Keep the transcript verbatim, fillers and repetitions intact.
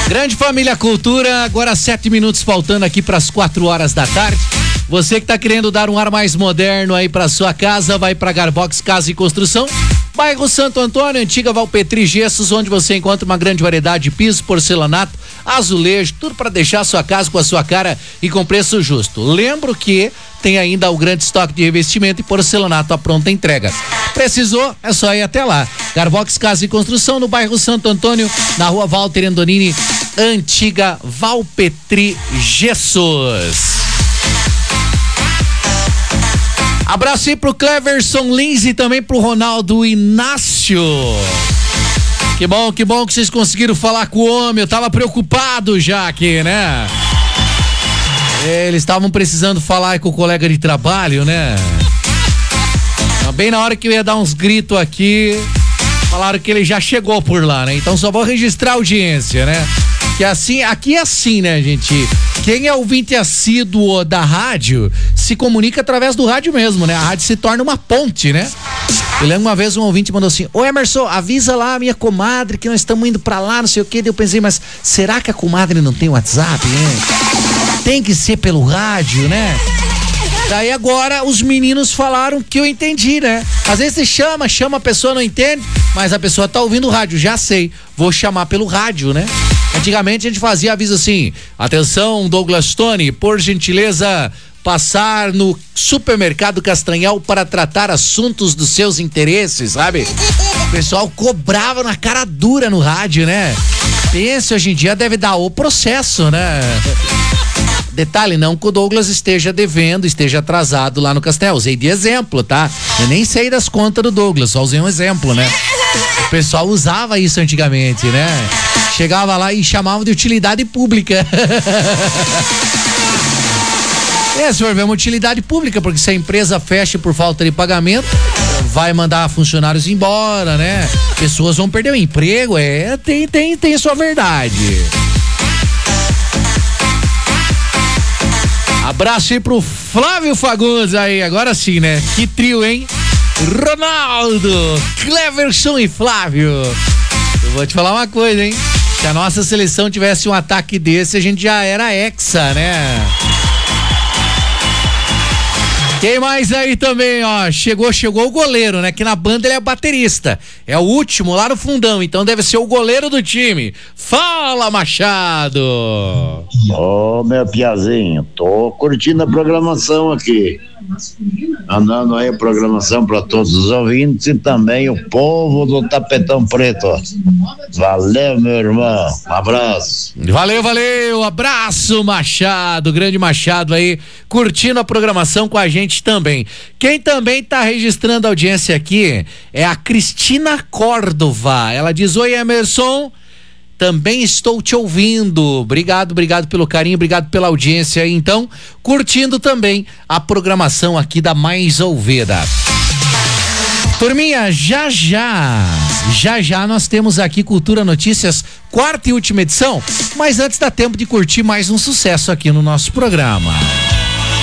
Grande Família Cultura, agora sete minutos faltando aqui para as quatro horas da tarde. Você que tá querendo dar um ar mais moderno aí para sua casa, vai para Garbox Casa e Construção, bairro Santo Antônio, antiga Valpetri Gessos, onde você encontra uma grande variedade de piso, porcelanato, azulejo, tudo para deixar a sua casa com a sua cara e com preço justo. Lembro que tem ainda o grande estoque de revestimento e porcelanato à pronta entrega. Precisou? É só ir até lá. Garbox Casa e Construção, no bairro Santo Antônio, na rua Walter Andonini, antiga Valpetri Gessos. Abraço aí pro Cleverson Lins e também pro Ronaldo Inácio. Que bom, que bom que vocês conseguiram falar com o homem. Eu tava preocupado já aqui, né? Eles estavam precisando falar com o colega de trabalho, né? Bem na hora que eu ia dar uns gritos aqui, falaram que ele já chegou por lá, né? Então só vou registrar a audiência, né? Que assim, aqui é assim, né, gente? Quem é ouvinte assíduo da rádio se comunica através do rádio mesmo, né? A rádio se torna uma ponte, né? Eu lembro uma vez um ouvinte mandou assim: ô Emerson, avisa lá a minha comadre que nós estamos indo pra lá, não sei o quê. Daí eu pensei, mas será que a comadre não tem WhatsApp, né? Tem que ser pelo rádio, né? Daí agora os meninos falaram que eu entendi, né? Às vezes você chama, chama, a pessoa não entende, mas a pessoa tá ouvindo o rádio, já sei, vou chamar pelo rádio, né? Antigamente a gente fazia aviso assim: atenção, Douglas Tony, por gentileza, passar no supermercado Castanhal para tratar assuntos dos seus interesses, sabe? O pessoal cobrava na cara dura no rádio, né? Pense, hoje em dia deve dar o processo, né? Detalhe, não que o Douglas esteja devendo, esteja atrasado lá no Castanhal. Usei de exemplo, tá? Eu nem sei das contas do Douglas, só usei um exemplo, né? O pessoal usava isso antigamente, né? Chegava lá e chamava de utilidade pública. É, se for ver uma utilidade pública, porque se a empresa fecha por falta de pagamento, vai mandar funcionários embora, né? Pessoas vão perder o emprego, é, tem, tem, tem sua verdade. Abraço aí pro Flávio Fagundes aí, agora sim, né? Que trio, hein? Ronaldo, Cleverson e Flávio. Eu vou te falar uma coisa, hein? Se a nossa seleção tivesse um ataque desse, a gente já era hexa, né? Quem mais aí também, ó? Chegou, chegou o goleiro, né? Que na banda ele é baterista. É o último lá no fundão, então deve ser o goleiro do time. Fala, Machado! Ô, oh, meu piazinho, tô curtindo a programação aqui. Andando aí a programação para todos os ouvintes e também o povo do Tapetão Preto. Valeu, meu irmão. Um abraço. Valeu, valeu. Abraço, Machado. Grande Machado aí, curtindo a programação com a gente também. Quem também tá registrando a audiência aqui é a Cristina Córdova. Ela diz: oi, Emerson. Também estou te ouvindo. Obrigado, obrigado pelo carinho, obrigado pela audiência aí. Então, curtindo também a programação aqui da Mais Ouvida. Turminha, já já, já já nós temos aqui Cultura Notícias, quarta e última edição, mas antes dá tempo de curtir mais um sucesso aqui no nosso programa.